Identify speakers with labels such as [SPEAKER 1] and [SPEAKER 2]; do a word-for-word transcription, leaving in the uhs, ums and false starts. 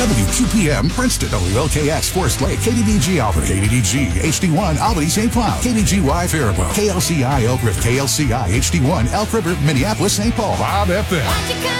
[SPEAKER 1] W Q P M Princeton, W L K X Forest Lake, K D D G Albany, K D D G H D one Albany Saint Cloud, K D G Y Faribault, K L C I Elk River, K L C I H D one Elk River, Minneapolis Saint Paul, Bob F M.